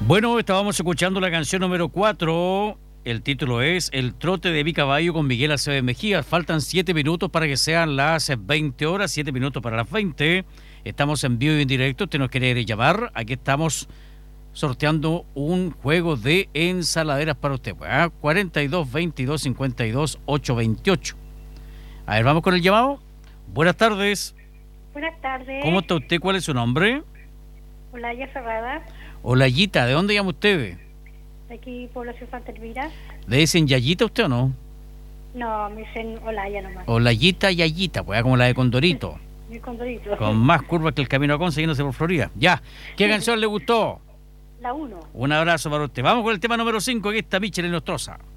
Bueno, estábamos escuchando la canción número 4. El título es El trote de mi caballo con Miguel Acevedo Mejía. Faltan 7 minutos para que sean las 20 horas, 7 minutos para las 20. Estamos en vivo y en directo. Usted nos quiere llamar. Aquí estamos sorteando un juego de ensaladeras para usted. 42 22 52 828. A ver, vamos con el llamado. Buenas tardes. Buenas tardes. ¿Cómo está usted? ¿Cuál es su nombre? Olaya Ferrada, Hola, Yayita. ¿De dónde llama usted? de aquí, Población Santa Elvira. ¿Le dicen Yayita usted o no? No, me dicen Olaya nomás. Olayita, Yayita, pues como la de Condorito. Mi condorito. Con más curvas que el camino a Conce yéndose por Florida. Ya. ¿Qué canción le gustó? La 1. Un abrazo para usted. Vamos con el tema número 5. Aquí está Michel Nostroza.